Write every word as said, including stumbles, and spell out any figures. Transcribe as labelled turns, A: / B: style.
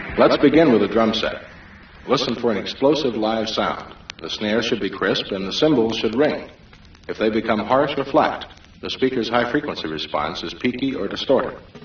A: Let's begin with a drum set. Listen for an explosive live sound. The snare should be crisp and the cymbals should ring. If they become harsh or flat, the speaker's high-frequency response is peaky or distorted.